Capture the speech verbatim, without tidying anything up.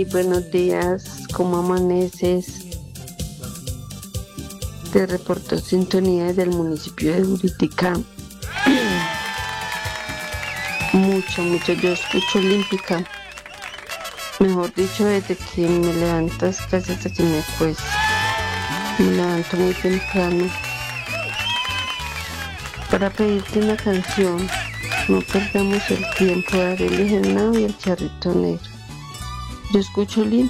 Buenos días, ¿cómo amaneces? Te reportó sintonía desde el municipio de Buritica. Mucho, mucho, yo escucho Olímpica. Mejor dicho, desde que me levantas casi hasta que me acuesto. Me levanto muy temprano para pedirte una canción. No perdamos el tiempo, Arely Genao y el Charrito Negro. Yo escucho Olímpica.